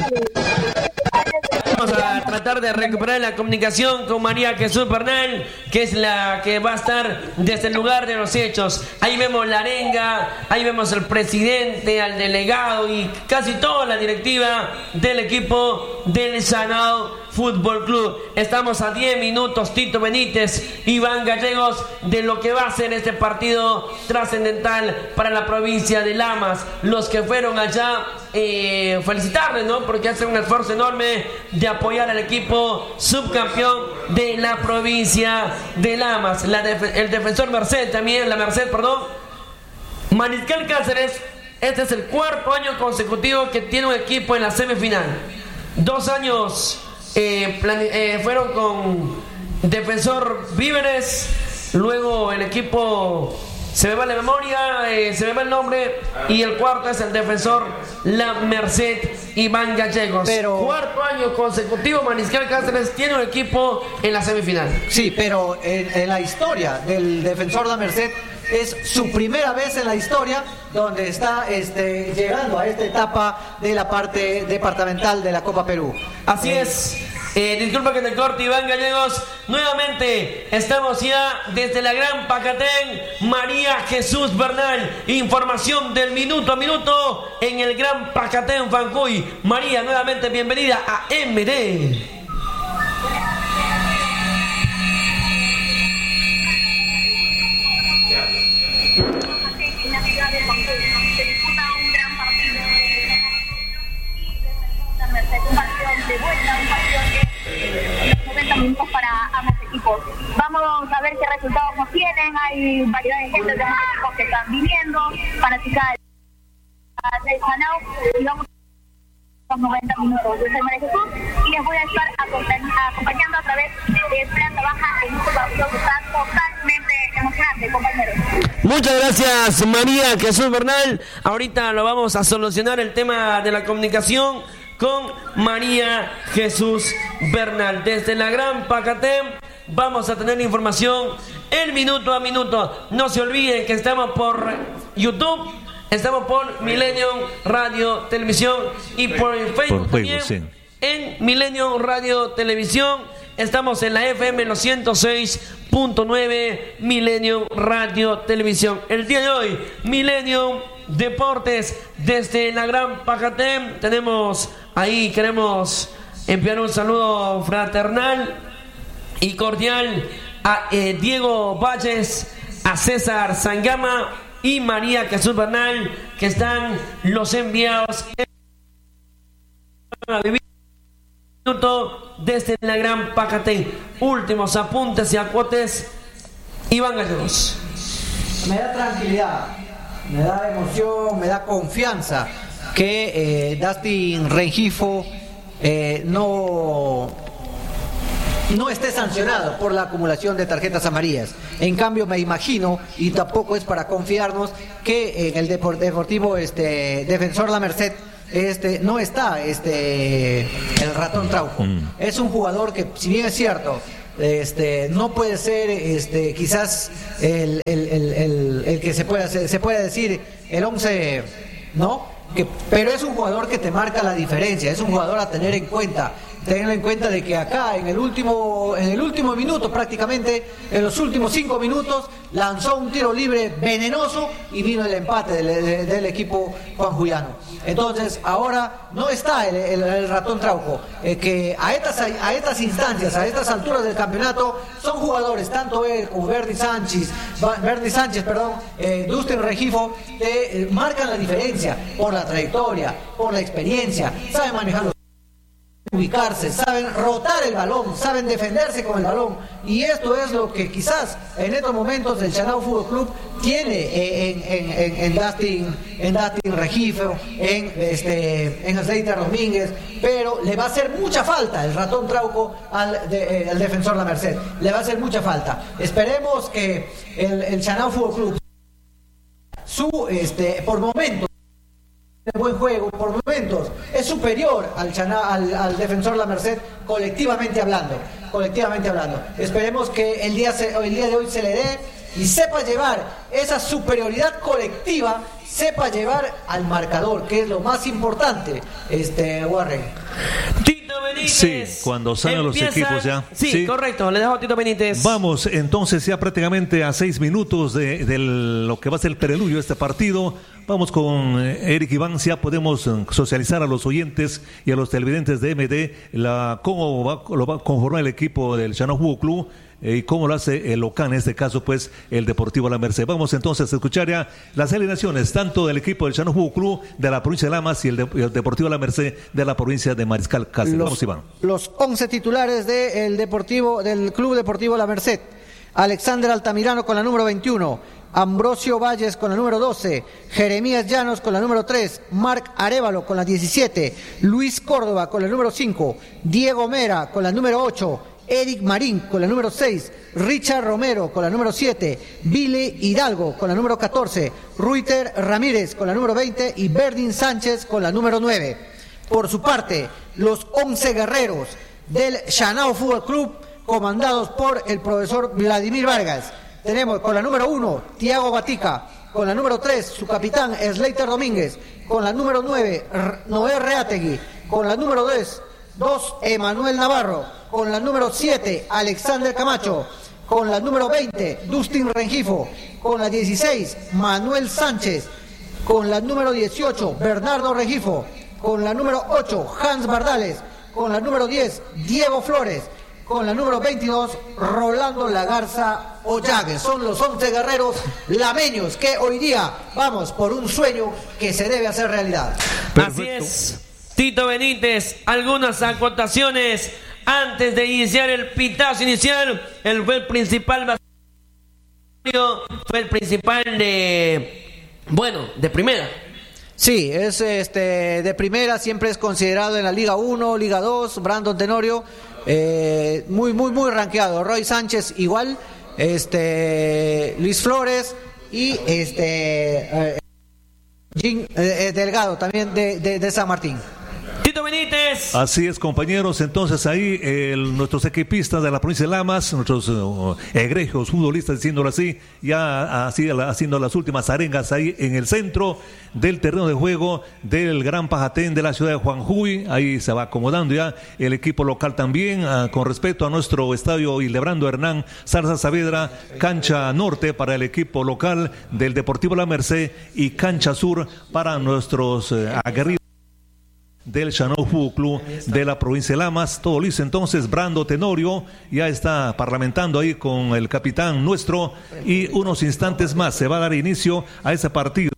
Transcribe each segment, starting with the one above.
Vamos a tratar de recuperar la comunicación con María Jesús Bernal, que es la que va a estar desde el lugar de los hechos. Ahí vemos la arenga, ahí vemos al presidente, al delegado y casi toda la directiva del equipo del Chanao Fútbol Club. Estamos a 10 minutos, Tito Benítez, Iván Gallegos, de lo que va a ser este partido trascendental para la provincia de Lamas. Los que fueron allá, felicitarles, ¿no? Porque hacen un esfuerzo enorme de apoyar al equipo subcampeón de la provincia de Lamas. El defensor Merced también, la Merced, perdón. Mariscal Cáceres, este es el cuarto año consecutivo que tiene un equipo en la semifinal. 2 años fueron con Defensor Víveres, luego el equipo se me va la memoria, se me va el nombre, y el cuarto es el Defensor La Merced, Iván Gallegos. Pero cuarto año consecutivo Mariscal Cáceres tiene un equipo en la semifinal. Sí, pero en la historia del Defensor La Merced es su primera vez en la historia donde está llegando a esta etapa de la parte departamental de la Copa Perú. Así es. Disculpa que te corte, Iván Gallegos. Nuevamente estamos ya desde la Gran Pacatén. María Jesús Bernal, información del minuto a minuto en el Gran Pacatén Fancuy. María, nuevamente bienvenida a MD. De vuelta, un partido que los 90 minutos para ambos equipos. Vamos a ver qué resultados nos tienen. Hay variedad de gente de ambos equipos que están viniendo, fanática del Chanao, y vamos a los 90 minutos. Yo soy María Jesús y les voy a estar acompañando a través de planta baja en un partido que está totalmente emocionante, compañeros. Muchas gracias, María Jesús Bernal. Ahorita lo vamos a solucionar el tema de la comunicación con María Jesús Bernal. Desde la Gran Pacatén vamos a tener información el minuto a minuto. No se olviden que estamos por YouTube, estamos por Millennium Radio Televisión y por Facebook también. Sí. En Millennium Radio Televisión estamos en la FM los 106.9 Millennium Radio Televisión. El día de hoy, Millennium Deportes desde la Gran Pacatén. Tenemos ahí, queremos enviar un saludo fraternal y cordial a Diego Valles, a César Sangama y María Jesús Bernal, que están los enviados a vivir un minuto desde la Gran Pacatén. Últimos apuntes y acotes, Iván Gallegos. Me da tranquilidad, me da emoción, me da confianza que Dustin Rengifo no esté sancionado por la acumulación de tarjetas amarillas. En cambio, me imagino, y tampoco es para confiarnos, que en el Deportivo Defensor La Merced no está el Ratón Trauco. Es un jugador que, si bien es cierto, no puede ser quizás el que se puede decir el 11, ¿no? Pero es un jugador que te marca la diferencia, es un jugador a tener en cuenta. Tengan en cuenta de que acá en el último minuto, prácticamente en los últimos 5 minutos, lanzó un tiro libre venenoso y vino el empate del equipo juanjuliano. Entonces ahora no está el Ratón Trauco, que a estas instancias, a estas alturas del campeonato, son jugadores, tanto él como Bernie Sánchez, Dustin Rengifo, marcan la diferencia por la trayectoria, por la experiencia, saben manejarlo, ubicarse, saben rotar el balón, saben defenderse con el balón, y esto es lo que quizás en estos momentos el Chanao Fútbol Club tiene en Dustin Rengifo, en Slater Domínguez, pero le va a hacer mucha falta el Ratón Trauco al Defensor La Merced, le va a hacer mucha falta. Esperemos que el Chanao Fútbol Club por momentos de buen juego, por momentos es superior al Defensor La Merced, colectivamente hablando. Esperemos que el día de hoy se le dé y sepa llevar esa superioridad colectiva, sepa llevar al marcador, que es lo más importante, Warren. Tito Benítez. Sí, cuando salen los equipos ya. Sí, correcto, le dejo a Tito Benítez. Vamos entonces ya prácticamente a 6 minutos de lo que va a ser el preludio de este partido. Vamos con Eric Iván, ya podemos socializar a los oyentes y a los televidentes de MD cómo lo va a conformar el equipo del Llano Fútbol Club y cómo lo hace el local, en este caso pues el Deportivo La Merced. Vamos entonces a escuchar ya las alineaciones tanto del equipo del Llano Fútbol Club de la provincia de Lamas y el Deportivo La Merced de la provincia de Mariscal Cáceres. Vamos, Iván. Los 11 titulares del Club Deportivo La Merced: Alexander Altamirano con la número 21, Ambrosio Valles con la número 12, Jeremías Llanos con la número 3, Marc Arévalo con la 17, Luis Córdoba con la número 5, Diego Mera con la número 8, Eric Marín con la número 6, Richard Romero con la número 7, Vile Hidalgo con la número 14, Ruiter Ramírez con la número 20 y Berdín Sánchez con la número 9. Por su parte, los 11 guerreros del Chanao Fútbol Club, comandados por el profesor Vladimir Vargas. Tenemos con la número 1, Tiago Batica, con la número 3, su capitán Slater Domínguez, con la número 9, Noé Reategui, con la número 2, Emanuel Navarro, con la número 7, Alexander Camacho, con la número 20, Dustin Rengifo, con la 16, Manuel Sánchez, con la número 18, Bernardo Rengifo, con la número 8, Hans Bardales, con la número 10, Diego Flores, con la número 22, Rolando Lagarza Ollague. Son los 11 guerreros lameños que hoy día vamos por un sueño que se debe hacer realidad. Perfecto. Así es, Tito Benítez, algunas acotaciones antes de iniciar el pitazo inicial. Fue el principal de primera. Sí, es de primera, siempre es considerado en la Liga 1, Liga 2, Brandon Tenorio, muy rankeado. Roy Sánchez igual, Luis Flores y Delgado también de San Martín. Tito Benítez. Así es, compañeros. Entonces ahí nuestros equipistas de la provincia de Lamas, nuestros egregios futbolistas, diciéndolo así, ya haciendo las últimas arengas ahí en el centro del terreno de juego del Gran Pajatén de la ciudad de Juanjuy. Ahí se va acomodando ya el equipo local también, con respecto a nuestro estadio Hildebrando Hernán Zarza Saavedra, cancha norte para el equipo local del Deportivo La Merced y cancha sur para nuestros aguerridos del Chanao Fútbol Club de la provincia de Lamas. Todo listo entonces. Brando Tenorio ya está parlamentando ahí con el capitán nuestro y unos instantes más se va a dar inicio a ese partido.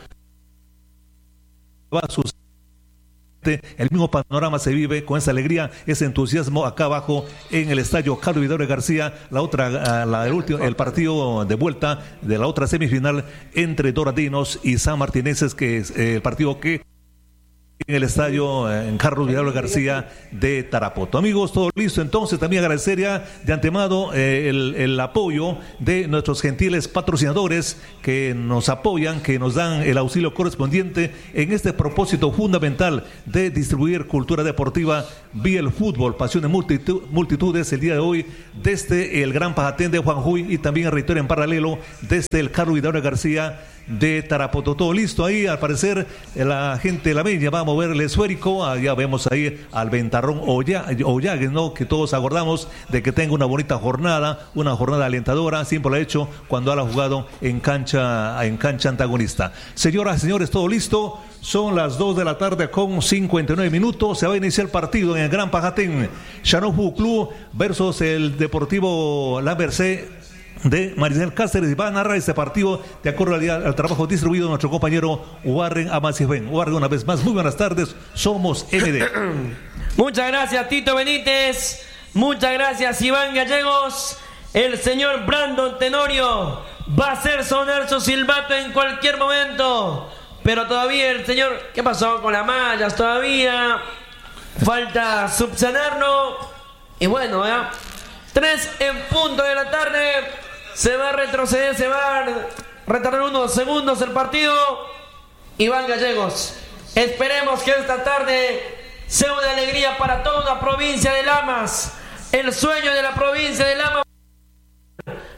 El mismo panorama se vive con esa alegría, ese entusiasmo acá abajo en el estadio Carlos Vidal García. El partido de vuelta de la otra semifinal entre Doradinos y San Martineses, que es el partido que en el estadio en Carlos Vidal García de Tarapoto. Amigos, todo listo. Entonces también agradecer ya de antemano el apoyo de nuestros gentiles patrocinadores que nos apoyan, que nos dan el auxilio correspondiente en este propósito fundamental de distribuir cultura deportiva vía el fútbol, pasión de multitudes el día de hoy desde el Gran Pajatén de Juanjuy y también reitero en paralelo desde el Carlos Vidal García de Tarapoto. Todo listo ahí, al parecer la gente lameña va a mover el esférico. Ya vemos ahí al Ventarrón Ollague, ¿no? Que todos acordamos de que tenga una bonita jornada, una jornada alentadora, siempre lo ha hecho cuando ha jugado en cancha antagonista. Señoras y señores, todo listo. Son las 2 de la tarde con 59 minutos. Se va a iniciar el partido en el Gran Pajatén. Chanao Fútbol Club versus el Deportivo La Merced de Mariscal Cáceres, y va a narrar este partido de acuerdo al trabajo distribuido de nuestro compañero Warren Amasifén. Warren, una vez más, muy buenas tardes, somos MD. Muchas gracias, Tito Benítez, muchas gracias, Iván Gallegos. El señor Brandon Tenorio va a hacer sonar su silbato en cualquier momento, pero todavía el señor, ¿qué pasó con las mallas? Todavía falta subsanarlo. Y bueno, 3 en punto de la tarde. Se va a retroceder, se va a retardar unos segundos el partido. Iván Gallegos, esperemos que esta tarde sea una alegría para toda la provincia de Lamas. El sueño de la provincia de Lamas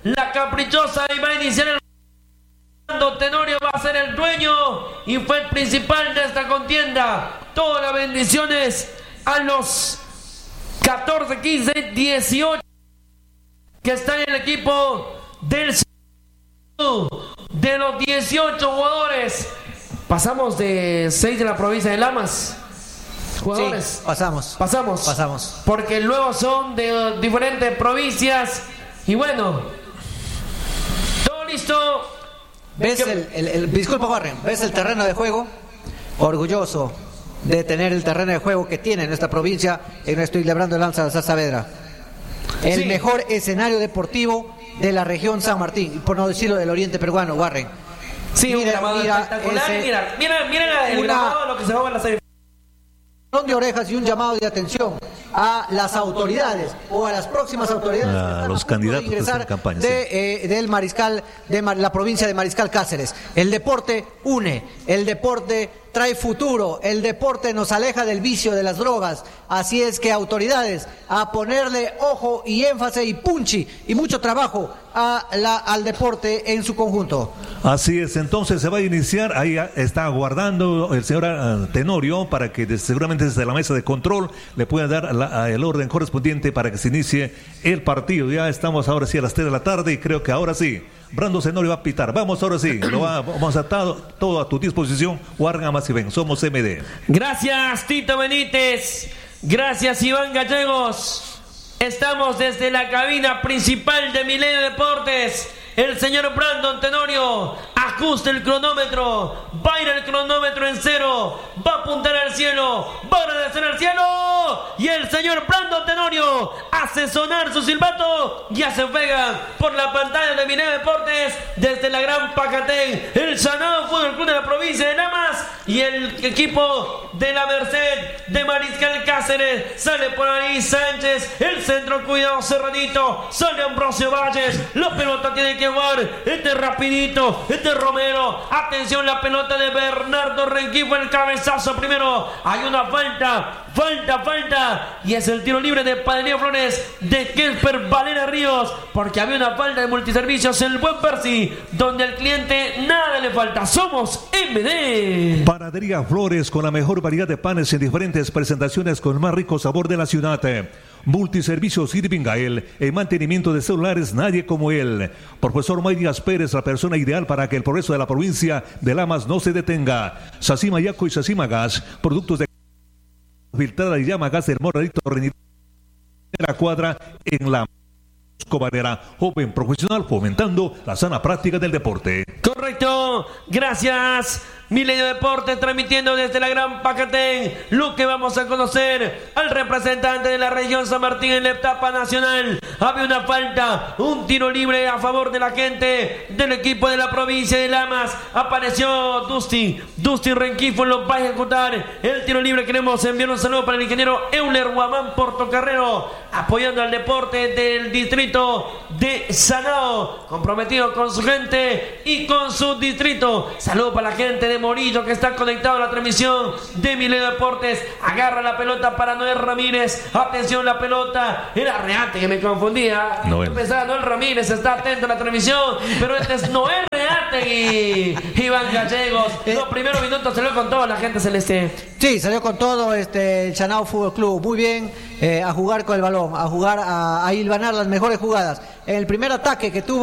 la caprichosa, y va a iniciar el... Tenorio va a ser el dueño y fue el principal de esta contienda. Todas las bendiciones a los 14, 15, 18 que están en el equipo del... De los 18 jugadores, pasamos de 6 de la provincia de Lamas. Jugadores. Sí, pasamos. Porque luego son de diferentes provincias. Y bueno, todo listo. ¿Ves disculpa, Warren, ves el terreno de juego? Orgulloso de tener el terreno de juego que tiene nuestra provincia en nuestro Hildebrando Lanza Saavedra. El mejor escenario deportivo de la región San Martín, por no decirlo del oriente peruano, Warren. Sí, mira, mira el grabado, lo que se va a la serie. De orejas y un llamado de atención a las autoridades o a las próximas autoridades a los candidatos que están en campaña del Mariscal de la provincia de Mariscal Cáceres. El deporte une, el deporte trae futuro, el deporte nos aleja del vicio de las drogas, así es que autoridades a ponerle ojo y énfasis y punchi y mucho trabajo al deporte en su conjunto. Así es, entonces se va a iniciar, ahí está aguardando el señor Tenorio para que seguramente desde la mesa de control le pueda dar el orden correspondiente para que se inicie el partido. Ya estamos ahora sí a las 3 de la tarde y creo que ahora sí Brando Tenorio va a pitar. Vamos ahora sí, vamos a estar todo a tu disposición. Warren Amaciben, somos MD. Gracias Tito Benítez, gracias Iván Gallegos. Estamos desde la cabina principal de Milenio Deportes. El señor Brandon Tenorio ajusta el cronómetro, va a ir el cronómetro en 0, va a apuntar al cielo, va a agradecer al cielo, y el señor Brandon Tenorio hace sonar su silbato, ya se pega por la pantalla de Milenio Deportes desde la Gran Pacatén, el Sanado Fútbol Club de la provincia de Lamas y el equipo de la Merced de Mariscal Cáceres. Sale por ahí Sánchez, el centro cuidado cerradito, sale Ambrosio Valles, la pelota tiene que jugar, este rapidito, este Romero, atención la pelota de Bernardo Renquifo, el cabezazo primero, hay una falta, y es el tiro libre de Padre Flores de Kesper Valera Ríos, porque había una falta de multiservicios, el buen Percy, donde al cliente nada le falta. Somos MD. Panadería Flores, con la mejor variedad de panes en diferentes presentaciones con el más rico sabor de la ciudad. Multiservicios Irving Gael, en mantenimiento de celulares, nadie como él. Profesor Maydíaz Pérez, la persona ideal para que el progreso de la provincia de Lamas no se detenga. Sacima Yaco y Sacima Gas, productos de filtrada y llama gas del Moradito de la cuadra en la Escobarera, joven profesional fomentando la sana práctica del deporte. Correcto, gracias. Milenio Deportes transmitiendo desde la Gran Pacatén. Lo que vamos a conocer al representante de la región San Martín en la etapa nacional. Había una falta, un tiro libre a favor de la gente del equipo de la provincia de Lamas. Apareció Dustin Renquifo, lo va a ejecutar el tiro libre. Queremos enviar un saludo para el ingeniero Euler Guamán Portocarrero, apoyando al deporte del distrito de Sanao, comprometido con su gente y con su distrito. Saludo para la gente de Morillo que está conectado a la transmisión de Milenio Deportes. Agarra la pelota para Noel Ramírez. Atención, la pelota. Era Reate, que me confundía. Noel. Noel Ramírez está atento a la transmisión, pero este es Noel Reate y Iván Gallegos. Los primeros minutos salió con toda la gente celeste. Sí, salió con todo el Sanao Fútbol Club. Muy bien, a jugar con el balón, a jugar a hilvanar las mejores jugadas. En el primer ataque que tuvo